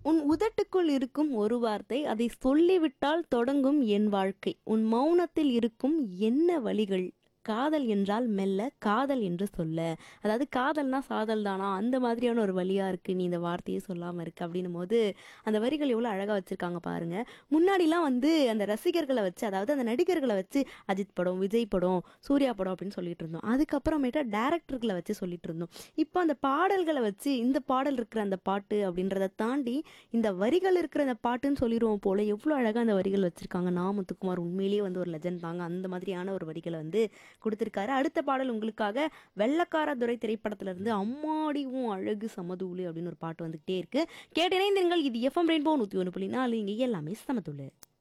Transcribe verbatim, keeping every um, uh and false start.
உன் உதட்டுக்குள் இருக்கும் ஒரு வார்த்தை, அதை சொல்லிவிட்டால் தொடங்கும் என் வாழ்க்கை. உன் மௌனத்தில் இருக்கும் என்ன வழிகள்? காதல் என்றால் மெல்ல, காதல் என்று சொல்ல. அதாவது காதல்னா சாதல் தானா? அந்த மாதிரியான ஒரு வழியா இருக்கு. நீ இந்த வார்த்தையே சொல்லாம இருக்க அப்படின்னும் போது, அந்த வரிகள் எவ்வளோ அழகா வச்சிருக்காங்க பாருங்க. முன்னாடிலாம் வந்து அந்த ரசிகர்களை வச்சு, அதாவது அந்த நடிகர்களை வச்சு அஜித் படம், விஜய் படம், சூர்யா படம் அப்படின்னு சொல்லிட்டு இருந்தோம். அதுக்கப்புறமேட்டா டேரக்டர்களை வச்சு சொல்லிட்டு இருந்தோம். இப்போ அந்த பாடல்களை வச்சு இந்த பாடல் இருக்கிற அந்த பாட்டு அப்படின்றத தாண்டி இந்த வரிகள் இருக்கிற அந்த பாட்டுன்னு சொல்லிடுவோம் போல. எவ்வளோ அழகாக அந்த வரிகள் வச்சிருக்காங்க. நா. முத்துக்குமார் உண்மையிலேயே வந்து ஒரு லெஜண்ட் தாங்க. அந்த மாதிரியான ஒரு வரிகளை வந்து கொடுத்திருக்காரு. அடுத்த பாடல் உங்களுக்காக வெள்ளக்கார துரை திரைப்படத்துல இருந்து அம்மாடி உன் அழகு சமதூளு அப்படின்னு ஒரு பாட்டு வந்துகிட்டே இருக்கு. கேட்டு இணைந்திருங்கள். இது எஃப்எம் ரெயின்போ நூத்தி ஒன்று புள்ளி நாலு. இங்க எல்லாமே சமதூளு.